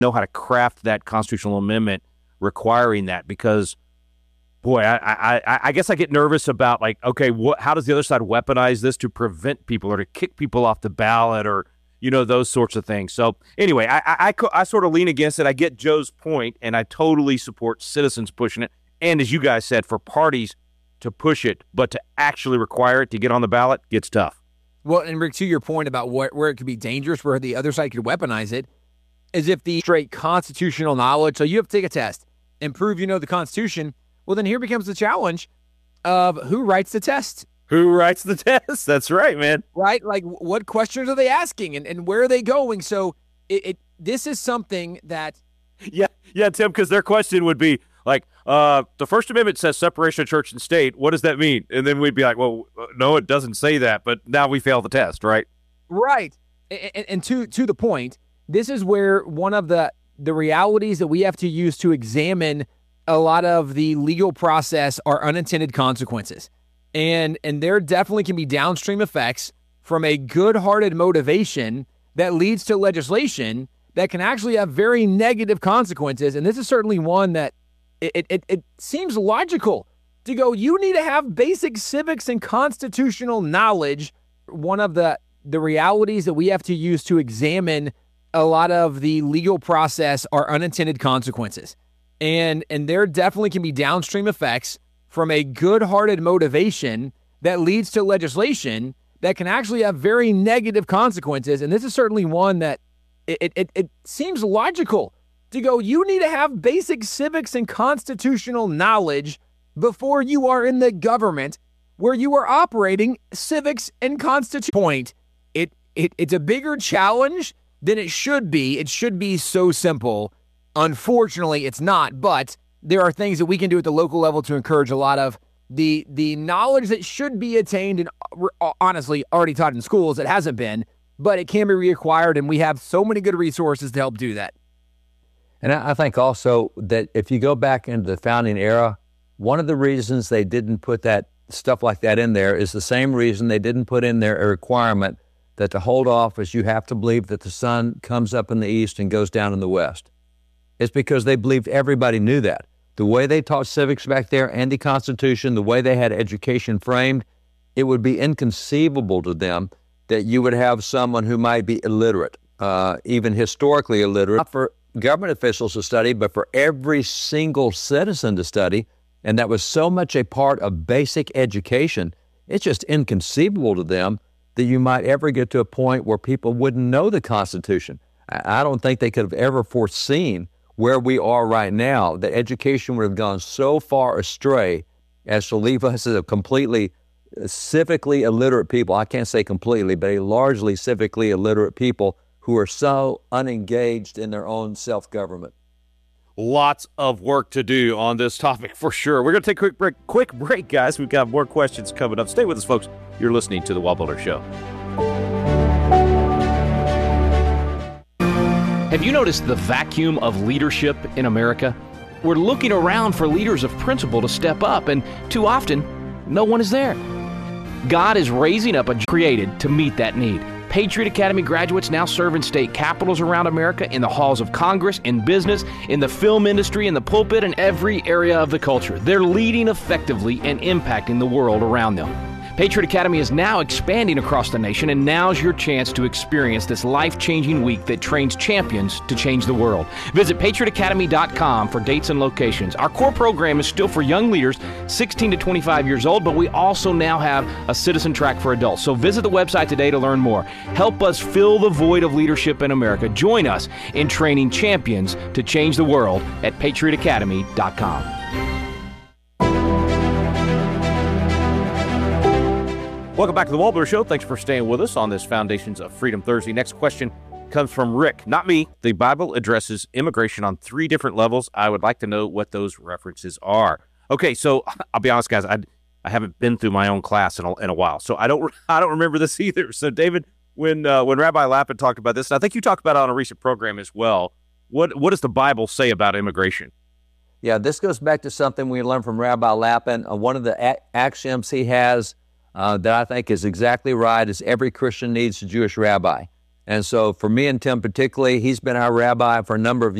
know how to craft that constitutional amendment requiring that, because boy, I guess I get nervous about, like, okay, how does the other side weaponize this to prevent people or to kick people off the ballot, or, those sorts of things. So anyway, I sort of lean against it. I get Joe's point, and I totally support citizens pushing it. And as you guys said, for parties to push it, but to actually require it to get on the ballot gets tough. Well, and Rick, to your point about where it could be dangerous, where the other side could weaponize it, is if the straight constitutional knowledge, so you have to take a test and prove you know the Constitution, well, then here becomes the challenge of who writes the test. Who writes the test? That's right, man. Right? Like, what questions are they asking, and where are they going? So this is something that... Yeah, Tim, because their question would be, like, the First Amendment says separation of church and state. What does that mean? And then we'd be like, well, no, it doesn't say that, but now we fail the test, right? Right. And to the point, this is where one of the realities that we have to use to examine a lot of the legal process are unintended consequences. And there definitely can be downstream effects from a good-hearted motivation that leads to legislation that can actually have very negative consequences. And this is certainly one that it seems logical to go, you need to have basic civics and constitutional knowledge. One of the realities that we have to use to examine a lot of the legal process are unintended consequences. And there definitely can be downstream effects from a good-hearted motivation that leads to legislation that can actually have very negative consequences. And this is certainly one that it seems logical to go, you need to have basic civics and constitutional knowledge before you are in the government where you are operating civics and constitution. Point. It's a bigger challenge than it should be. It should be so simple. Unfortunately, it's not, but there are things that we can do at the local level to encourage a lot of the knowledge that should be attained and honestly already taught in schools. It hasn't been, but it can be reacquired, and we have so many good resources to help do that. And I think also that if you go back into the founding era, one of the reasons they didn't put that stuff like that in there is the same reason they didn't put in there a requirement that to hold office you have to believe that the sun comes up in the east and goes down in the west. It's because they believed everybody knew that. The way they taught civics back there and the Constitution, the way they had education framed, it would be inconceivable to them that you would have someone who might be illiterate, even historically illiterate, not for government officials to study, but for every single citizen to study. And that was so much a part of basic education. It's just inconceivable to them that you might ever get to a point where people wouldn't know the Constitution. I don't think they could have ever foreseen where we are right now, that education would have gone so far astray as to leave us as a completely civically illiterate people. I can't say completely, but a largely civically illiterate people who are so unengaged in their own self-government. Lots of work to do on this topic for sure. We're going to take a quick break, guys. We've got more questions coming up. Stay with us, folks. You're listening to The Wall Builder Show. Have you noticed the vacuum of leadership in America? We're looking around for leaders of principle to step up, and too often, no one is there. God is raising up a created to meet that need. Patriot Academy graduates now serve in state capitals around America, in the halls of Congress, in business, in the film industry, in the pulpit, and every area of the culture. They're leading effectively and impacting the world around them. Patriot Academy is now expanding across the nation, and now's your chance to experience this life-changing week that trains champions to change the world. Visit patriotacademy.com for dates and locations. Our core program is still for young leaders 16 to 25 years old, but we also now have a citizen track for adults. So visit the website today to learn more. Help us fill the void of leadership in America. Join us in training champions to change the world at patriotacademy.com. Welcome back to the Wall Builder Show. Thanks for staying with us on this Foundations of Freedom Thursday. Next question comes from Rick, not me. The Bible addresses immigration on 3 different levels. I would like to know what those references are. Okay, so I'll be honest, guys. I haven't been through my own class in a while, so I don't remember this either. So, David, when Rabbi Lappin talked about this, and I think you talked about it on a recent program as well, what does the Bible say about immigration? Yeah, this goes back to something we learned from Rabbi Lappin. One of the axioms he has that I think is exactly right is every Christian needs a Jewish rabbi. And so for me and Tim particularly, he's been our rabbi for a number of